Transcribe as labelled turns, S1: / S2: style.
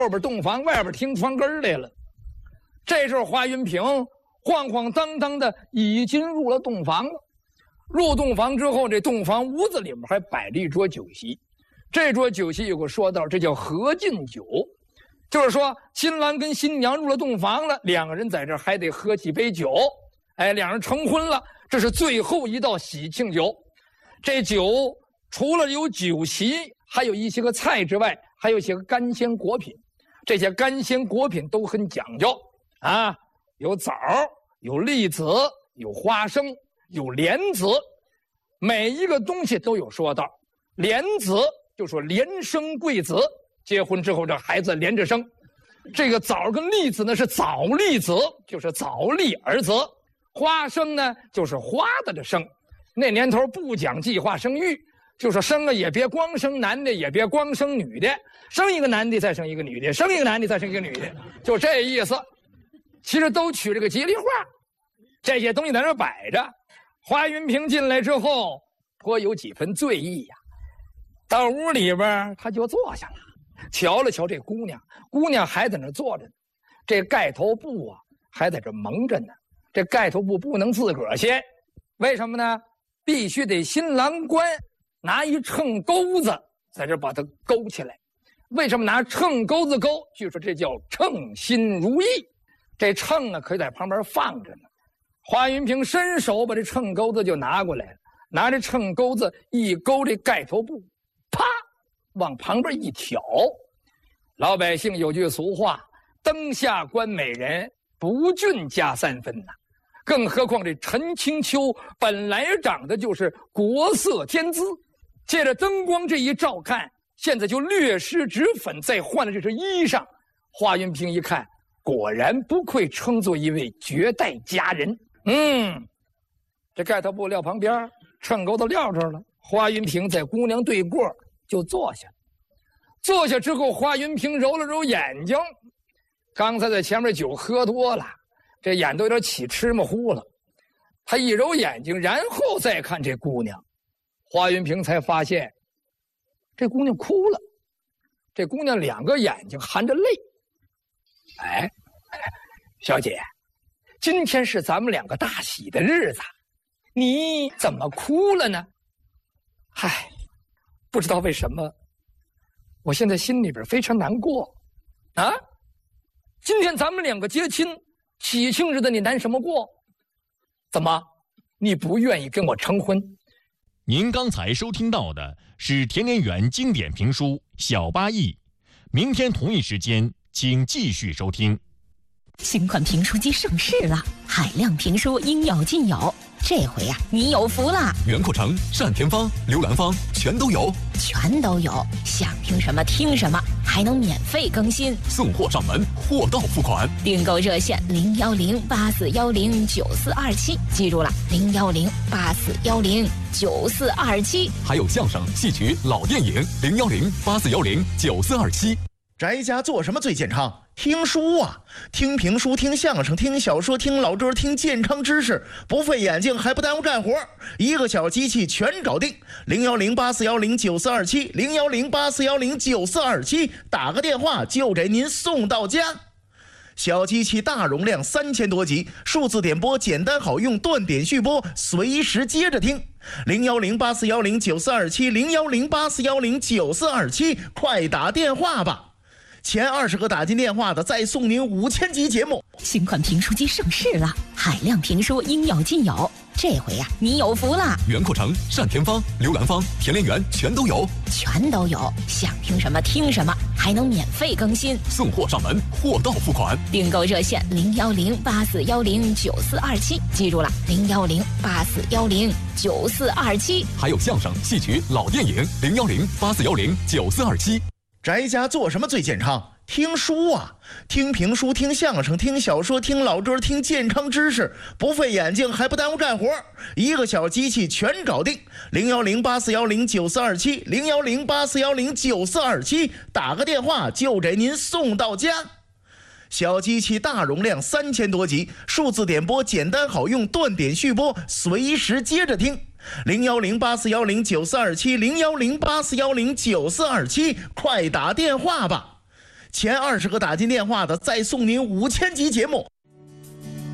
S1: 后边洞房外边听窗根来了。这时候华云平晃晃荡荡的已经入了洞房了。入洞房之后，这洞房屋子里面还摆了一桌酒席。这桌酒席有个说道，这叫合敬酒，就是说新郎跟新娘入了洞房了，两个人在这还得喝几杯酒。哎，两人成婚了，这是最后一道喜庆酒。这酒除了有酒席，还有一些个菜之外，还有一些个干鲜果品。这些干鲜果品都很讲究啊，有枣，有栗子，有花生，有莲子，每一个东西都有说道。莲子就说连生贵子，结婚之后这孩子连着生。这个枣跟栗子呢是枣栗子，就是枣栗儿子。花生呢就是花的这生，那年头不讲计划生育，就说生啊也别光生男的，也别光生女的，生一个男的再生一个女的，生一个男的再生一个女的，就这意思。其实都取这个吉利话，这些东西在那摆着。华云平进来之后颇有几分醉意呀，到屋里边他就坐下了，瞧了瞧这姑娘，姑娘还在那坐着呢，这盖头布啊还在这蒙着呢。这盖头布不能自个儿掀，为什么呢？必须得新郎官拿一秤钩子在这把它勾起来。为什么拿秤钩子勾？据说这叫称心如意。这秤啊可以在旁边放着呢。华云平伸手把这秤钩子就拿过来了，拿着秤钩子一勾这盖头布，啪往旁边一挑。老百姓有句俗话，灯下观美人，不俊加3分呐。更何况这陈清秋本来长得就是国色天姿，借着灯光这一照看，现在就略施脂粉，再换了这身衣裳。华云平一看，果然不愧称作一位绝代佳人。这盖头布撂旁边，秤钩子撂这儿了。华云平在姑娘对过就坐下。坐下之后，华云平揉了揉眼睛，刚才在前面酒喝多了，这眼都有点起芝麻糊了。他一揉眼睛，然后再看这姑娘，华云平才发现这姑娘哭了。这姑娘2个眼睛含着泪。哎，小姐，今天是咱们2个大喜的日子，你怎么哭了呢？嗨，不知道为什么，我现在心里边非常难过啊！今天咱们2个结亲，喜庆日子你难什么过？怎么，你不愿意跟我成婚？
S2: 您刚才收听到的是田连元经典评书《小八义》，明天同一时间请继续收听。
S3: 新款评书机上市了，海量评书应有尽有。这回呀，你有福了！
S4: 袁阔成、单田芳、刘兰芳全都有，
S3: 想听什么听什么，还能免费更新，
S4: 送货上门，货到付款。
S3: 订购热线01084109427，记住了，01084109427。
S4: 还有相声、戏曲、老电影，01084109427。
S5: 宅家做什么最健康？听书啊，听评书，听相声，听小说，听老歌，听健康知识，不费眼睛还不耽误干活，一个小机器全搞定。01084109427 01084109427，打个电话就给您送到家。小机器大容量3000多集，数字点播简单好用，断点续播，随时接着听。01084109427 01084109427，快打电话吧。前20个打进电话的再送您5000集节目。
S3: 新款评书机上市了，海量评书应有尽有。这回呀，你有福了！
S4: 袁阔成、单田芳、刘兰芳、田连元全都有，
S3: 想听什么听什么，还能免费更新，
S4: 送货上门，货到付款。
S3: 订购热线01084109427，记住了，01084109427。
S4: 还有相声、戏曲、老电影，01084109427。
S5: 宅家做什么最健康？听书啊，听评书，听相声，听小说，听老歌，听健康知识，不费眼睛还不耽误干活，一个小机器全搞定。01084109427 01084109427，打个电话就给您送到家。小机器大容量3000多集，数字点播简单好用，断点续播，随时接着听。01084109427 01084109427，快打电话吧。 前20个打进电话的再送您5000集节目。